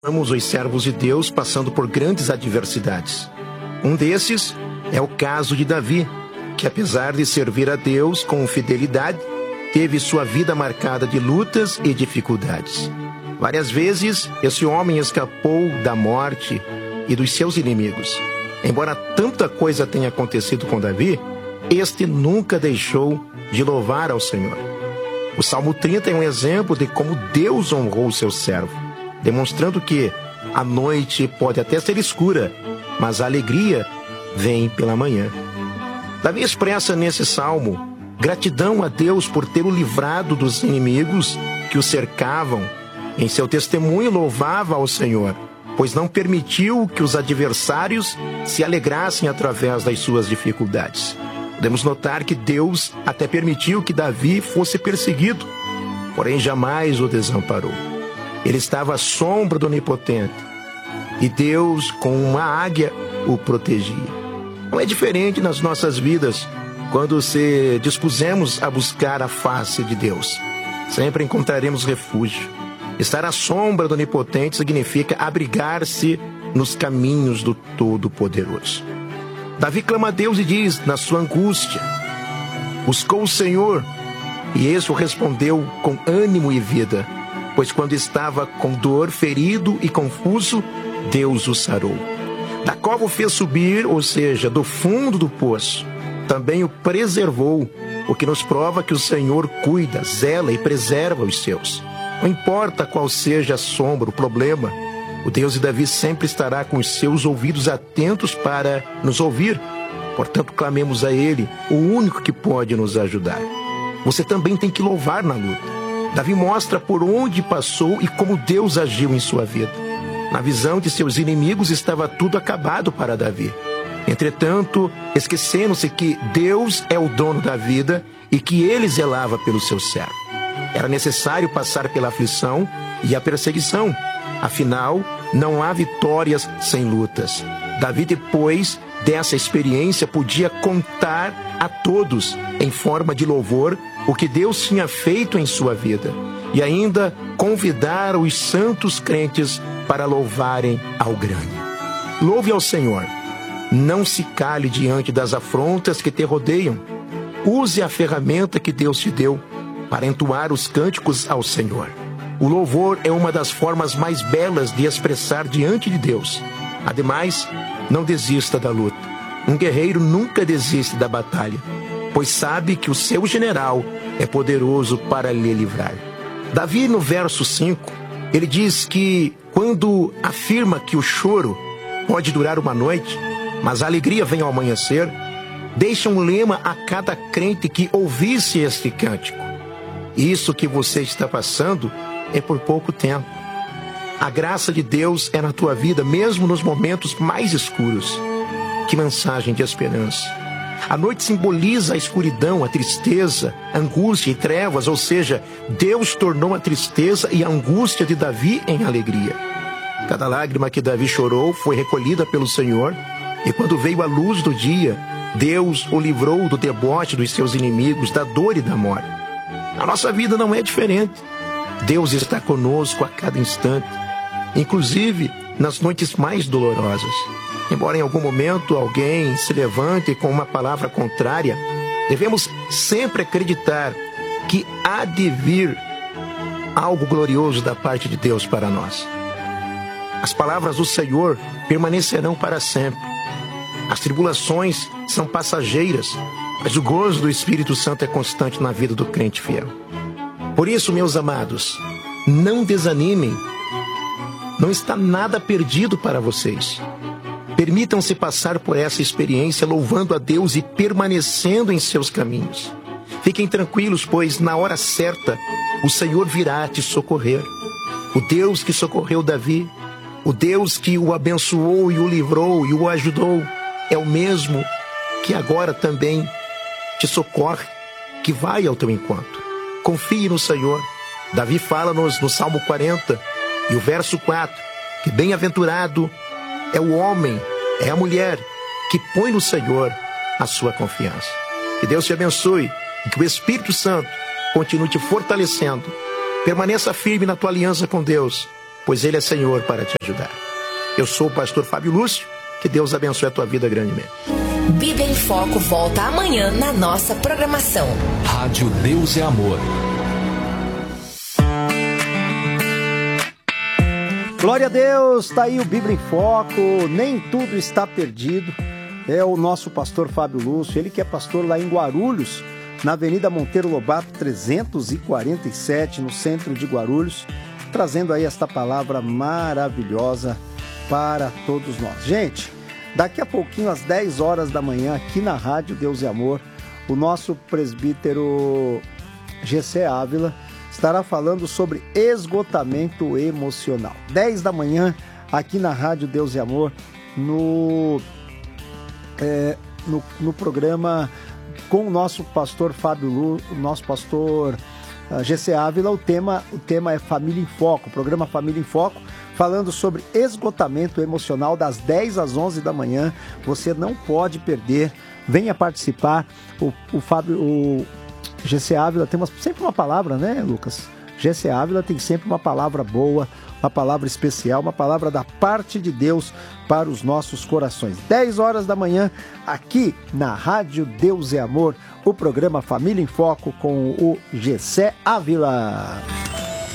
Vemos os servos de Deus passando por grandes adversidades. Um desses é o caso de Davi, que apesar de servir a Deus com fidelidade, teve sua vida marcada de lutas e dificuldades. Várias vezes, esse homem escapou da morte e dos seus inimigos. Embora tanta coisa tenha acontecido com Davi, este nunca deixou de louvar ao Senhor. O Salmo 30 é um exemplo de como Deus honrou o seu servo, demonstrando que a noite pode até ser escura, mas a alegria vem pela manhã. Davi expressa nesse salmo gratidão a Deus por ter o livrado dos inimigos que o cercavam. Em seu testemunho louvava ao Senhor, pois não permitiu que os adversários se alegrassem através das suas dificuldades. Podemos notar que Deus até permitiu que Davi fosse perseguido, porém jamais o desamparou. Ele estava à sombra do Onipotente e Deus, com uma águia, o protegia. Não é diferente nas nossas vidas quando se dispusemos a buscar a face de Deus. Sempre encontraremos refúgio. Estar à sombra do Onipotente significa abrigar-se nos caminhos do Todo-Poderoso. Davi clama a Deus e diz, na sua angústia, buscou o Senhor, e este o respondeu com ânimo e vida, pois quando estava com dor, ferido e confuso, Deus o sarou. Da cova o fez subir, ou seja, do fundo do poço. Também o preservou, o que nos prova que o Senhor cuida, zela e preserva os seus. Não importa qual seja a sombra, o problema, o Deus de Davi sempre estará com os seus ouvidos atentos para nos ouvir. Portanto, clamemos a Ele, o único que pode nos ajudar. Você também tem que louvar na luta. Davi mostra por onde passou e como Deus agiu em sua vida. Na visão de seus inimigos estava tudo acabado para Davi. Entretanto, esquecendo-se que Deus é o dono da vida e que Ele zelava pelo seu servo. Era necessário passar pela aflição e a perseguição. Afinal, não há vitórias sem lutas. Davi, depois dessa experiência, podia contar a todos, em forma de louvor, o que Deus tinha feito em sua vida, e ainda convidar os santos crentes para louvarem ao grande. Louve ao Senhor. Não se cale diante das afrontas que te rodeiam. Use a ferramenta que Deus te deu para entoar os cânticos ao Senhor. O louvor é uma das formas mais belas de expressar diante de Deus. Ademais, não desista da luta. Um guerreiro nunca desiste da batalha, pois sabe que o seu general é poderoso para lhe livrar. Davi, no verso 5, ele diz que quando afirma que o choro pode durar uma noite, mas a alegria vem ao amanhecer, deixa um lema a cada crente que ouvisse este cântico. Isso que você está passando é por pouco tempo. A graça de Deus é na tua vida, mesmo nos momentos mais escuros. Que mensagem de esperança. A noite simboliza a escuridão, a tristeza, a angústia e trevas, ou seja, Deus tornou a tristeza e a angústia de Davi em alegria. Cada lágrima que Davi chorou foi recolhida pelo Senhor, e quando veio a luz do dia, Deus o livrou do deboche dos seus inimigos, da dor e da morte. A nossa vida não é diferente. Deus está conosco a cada instante, inclusive nas noites mais dolorosas. Embora em algum momento alguém se levante com uma palavra contrária, devemos sempre acreditar que há de vir algo glorioso da parte de Deus para nós. As palavras do Senhor permanecerão para sempre. As tribulações são passageiras, mas o gozo do Espírito Santo é constante na vida do crente fiel. Por isso, meus amados, não desanimem. Não está nada perdido para vocês. Permitam-se passar por essa experiência louvando a Deus e permanecendo em seus caminhos. Fiquem tranquilos, pois na hora certa o Senhor virá te socorrer. O Deus que socorreu Davi, o Deus que o abençoou e o livrou e o ajudou, é o mesmo que agora também te socorre, que vai ao teu encontro. Confie no Senhor. Davi fala-nos no Salmo 40 e o verso 4, que bem-aventurado é o homem, é a mulher que põe no Senhor a sua confiança. Que Deus te abençoe e que o Espírito Santo continue te fortalecendo. Permaneça firme na tua aliança com Deus, pois Ele é Senhor para te ajudar. Eu sou o pastor Fábio Lúcio, que Deus abençoe a tua vida grandemente. Bíblia em Foco volta amanhã na nossa programação. Rádio Deus é Amor. Glória a Deus, está aí o Bíblia em Foco, nem tudo está perdido. É o nosso pastor Fábio Lúcio, ele que é pastor lá em Guarulhos, na Avenida Monteiro Lobato 347, no centro de Guarulhos, trazendo aí esta palavra maravilhosa para todos nós. Gente, daqui a pouquinho, às 10 horas da manhã, aqui na Rádio Deus e Amor, o nosso presbítero Gessé Ávila estará falando sobre esgotamento emocional. 10 da manhã, aqui na Rádio Deus e Amor, no programa com o nosso pastor Fábio Lúcio, o nosso pastor Gessé Ávila. O tema é Família em Foco, o programa Família em Foco, falando sobre esgotamento emocional das 10 às 11 da manhã. Você não pode perder, venha participar. O Gessé Ávila tem sempre uma palavra, né, Lucas? Gessé Ávila tem sempre uma palavra boa, uma palavra especial, uma palavra da parte de Deus para os nossos corações. 10 horas da manhã, aqui na Rádio Deus é Amor, o programa Família em Foco com o Gessé Ávila.